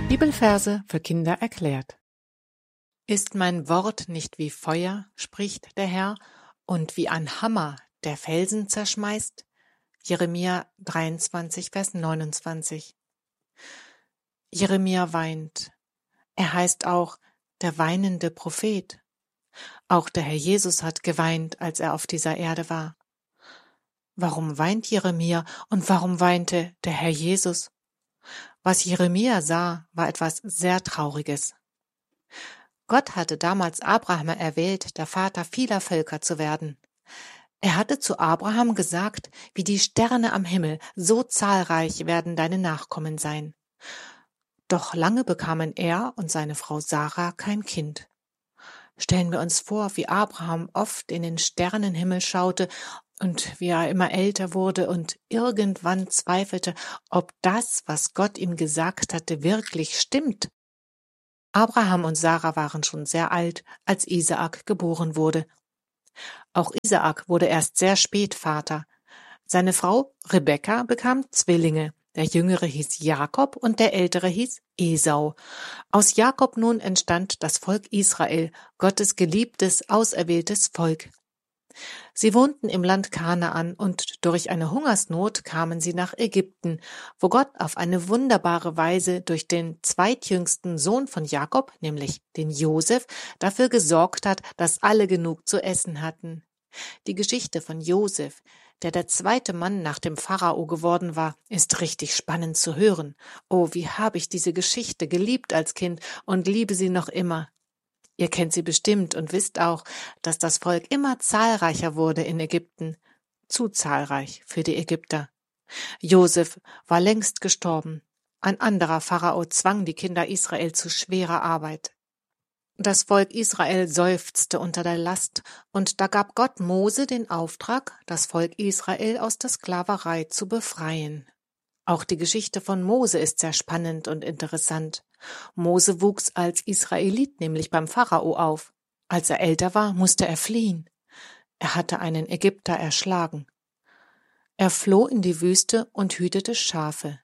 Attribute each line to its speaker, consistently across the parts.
Speaker 1: Bibelverse für Kinder erklärt. Ist mein Wort nicht wie Feuer, spricht der Herr, und wie ein Hammer, der Felsen zerschmeißt? Jeremia 23, Vers 29. Jeremia weint. Er heißt auch der weinende Prophet. Auch der Herr Jesus hat geweint, als er auf dieser Erde war. Warum weint Jeremia und warum weinte der Herr Jesus? Was Jeremia sah, war etwas sehr Trauriges. Gott hatte damals Abraham erwählt, der Vater vieler Völker zu werden. Er hatte zu Abraham gesagt, wie die Sterne am Himmel, so zahlreich werden deine Nachkommen sein. Doch lange bekamen er und seine Frau Sarah kein Kind. Stellen wir uns vor, wie Abraham oft in den Sternenhimmel schaute und wie er immer älter wurde und irgendwann zweifelte, ob das, was Gott ihm gesagt hatte, wirklich stimmt. Abraham und Sarah waren schon sehr alt, als Isaak geboren wurde. Auch Isaak wurde erst sehr spät Vater. Seine Frau Rebekka bekam Zwillinge. Der Jüngere hieß Jakob und der Ältere hieß Esau. Aus Jakob nun entstand das Volk Israel, Gottes geliebtes, auserwähltes Volk. Sie wohnten im Land Kanaan und durch eine Hungersnot kamen sie nach Ägypten, wo Gott auf eine wunderbare Weise durch den zweitjüngsten Sohn von Jakob, nämlich den Josef, dafür gesorgt hat, dass alle genug zu essen hatten. Die Geschichte von Josef, der zweite Mann nach dem Pharao geworden war, ist richtig spannend zu hören. Oh, wie habe ich diese Geschichte geliebt als Kind und liebe sie noch immer. Ihr kennt sie bestimmt und wisst auch, dass das Volk immer zahlreicher wurde in Ägypten. Zu zahlreich für die Ägypter. Josef war längst gestorben. Ein anderer Pharao zwang die Kinder Israel zu schwerer Arbeit. Das Volk Israel seufzte unter der Last, und da gab Gott Mose den Auftrag, das Volk Israel aus der Sklaverei zu befreien. Auch die Geschichte von Mose ist sehr spannend und interessant. Mose wuchs als Israelit, nämlich beim Pharao, auf. Als er älter war, musste er fliehen. Er hatte einen Ägypter erschlagen. Er floh in die Wüste und hütete Schafe.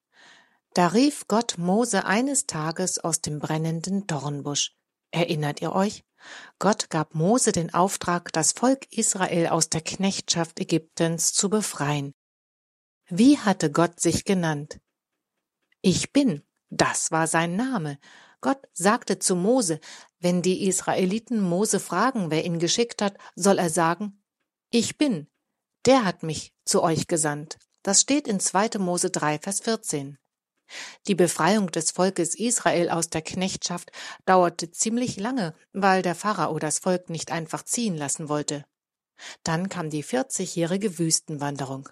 Speaker 1: Da rief Gott Mose eines Tages aus dem brennenden Dornbusch. Erinnert ihr euch? Gott gab Mose den Auftrag, das Volk Israel aus der Knechtschaft Ägyptens zu befreien. Wie hatte Gott sich genannt? Ich bin, das war sein Name. Gott sagte zu Mose, wenn die Israeliten Mose fragen, wer ihn geschickt hat, soll er sagen, ich bin, der hat mich zu euch gesandt. Das steht in 2. Mose 3, Vers 14. Die Befreiung des Volkes Israel aus der Knechtschaft dauerte ziemlich lange, weil der Pharao das Volk nicht einfach ziehen lassen wollte. Dann kam die 40-jährige Wüstenwanderung.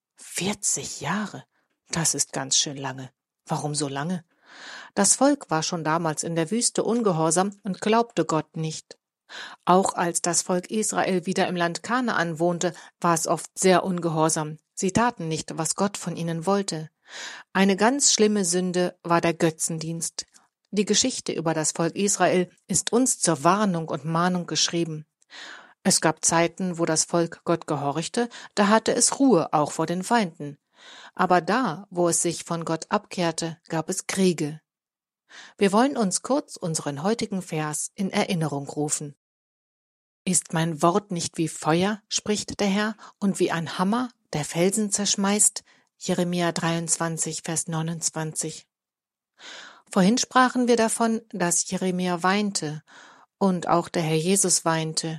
Speaker 1: 40 Jahre, das ist ganz schön lange. Warum so lange? Das Volk war schon damals in der Wüste ungehorsam und glaubte Gott nicht. Auch als das Volk Israel wieder im Land Kanaan wohnte, war es oft sehr ungehorsam. Sie taten nicht, was Gott von ihnen wollte. Eine ganz schlimme Sünde war der Götzendienst. Die Geschichte über das Volk Israel ist uns zur Warnung und Mahnung geschrieben. Es gab Zeiten, wo das Volk Gott gehorchte, da hatte es Ruhe, auch vor den Feinden. Aber da, wo es sich von Gott abkehrte, gab es Kriege. Wir wollen uns kurz unseren heutigen Vers in Erinnerung rufen. Ist mein Wort nicht wie Feuer, spricht der Herr, und wie ein Hammer, der Felsen zerschmeißt? Jeremia 23, Vers 29. Vorhin sprachen wir davon, dass Jeremia weinte und auch der Herr Jesus weinte.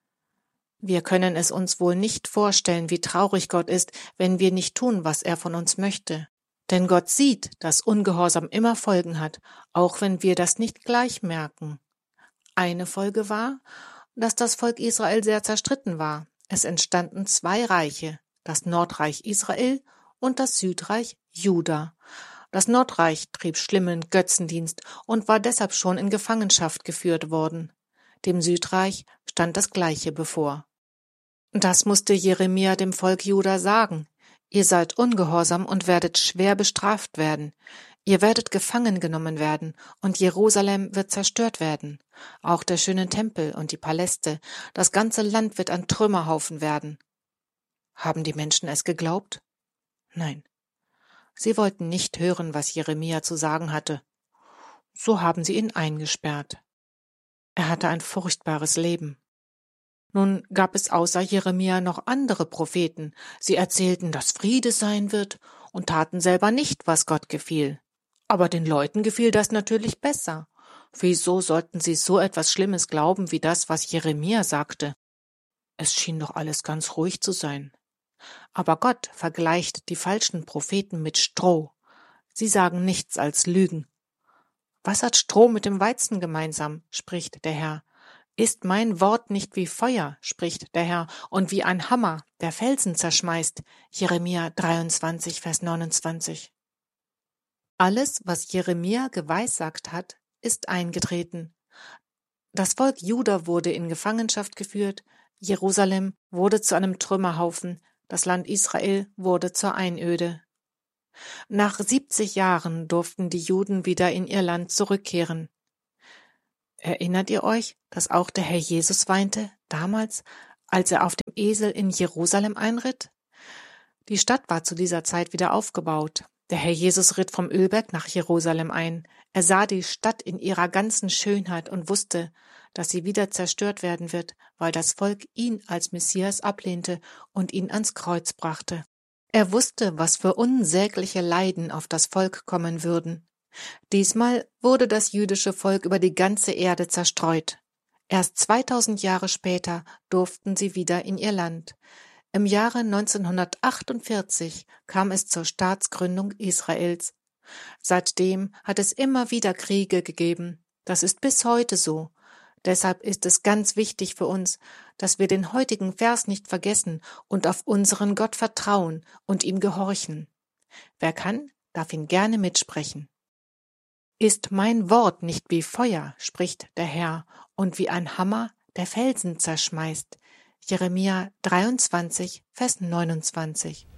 Speaker 1: Wir können es uns wohl nicht vorstellen, wie traurig Gott ist, wenn wir nicht tun, was er von uns möchte. Denn Gott sieht, dass Ungehorsam immer Folgen hat, auch wenn wir das nicht gleich merken. Eine Folge war, dass das Volk Israel sehr zerstritten war. Es entstanden 2 Reiche, das Nordreich Israel und das Südreich Juda. Das Nordreich trieb schlimmen Götzendienst und war deshalb schon in Gefangenschaft geführt worden. Dem Südreich stand das Gleiche bevor. Das musste Jeremia dem Volk Juda sagen. Ihr seid ungehorsam und werdet schwer bestraft werden. Ihr werdet gefangen genommen werden und Jerusalem wird zerstört werden. Auch der schöne Tempel und die Paläste, das ganze Land wird ein Trümmerhaufen werden. Haben die Menschen es geglaubt? Nein. Sie wollten nicht hören, was Jeremia zu sagen hatte. so haben sie ihn eingesperrt. Er hatte ein furchtbares Leben. Nun gab es außer Jeremia noch andere Propheten. Sie erzählten, dass Friede sein wird und taten selber nicht, was Gott gefiel. Aber den Leuten gefiel das natürlich besser. Wieso sollten sie so etwas Schlimmes glauben wie das, was Jeremia sagte? Es schien doch alles ganz ruhig zu sein. Aber Gott vergleicht die falschen Propheten mit Stroh. Sie sagen nichts als Lügen. Was hat Stroh mit dem Weizen gemeinsam, spricht der Herr. Ist mein Wort nicht wie Feuer, spricht der Herr, und wie ein Hammer, der Felsen zerschmeißt. Jeremia 23, Vers 29. Alles, was Jeremia geweissagt hat, ist eingetreten. Das Volk Juda wurde in Gefangenschaft geführt, Jerusalem wurde zu einem Trümmerhaufen, das Land Israel wurde zur Einöde. Nach 70 Jahren durften die Juden wieder in ihr Land zurückkehren. Erinnert ihr euch, dass auch der Herr Jesus weinte, damals, als er auf dem Esel in Jerusalem einritt? Die Stadt war zu dieser Zeit wieder aufgebaut. Der Herr Jesus ritt vom Ölberg nach Jerusalem ein. Er sah die Stadt in ihrer ganzen Schönheit und wusste, dass sie wieder zerstört werden wird, weil das Volk ihn als Messias ablehnte und ihn ans Kreuz brachte. Er wusste, was für unsägliche Leiden auf das Volk kommen würden. Diesmal wurde das jüdische Volk über die ganze Erde zerstreut. Erst 2000 Jahre später durften sie wieder in ihr Land. Im Jahre 1948 kam es zur Staatsgründung Israels. Seitdem hat es immer wieder Kriege gegeben. Das ist bis heute so. Deshalb ist es ganz wichtig für uns, dass wir den heutigen Vers nicht vergessen und auf unseren Gott vertrauen und ihm gehorchen. Wer kann, darf ihn gerne mitsprechen. Ist mein Wort nicht wie Feuer, spricht der Herr, und wie ein Hammer, der Felsen zerschmeißt. Jeremia 23, Vers 29.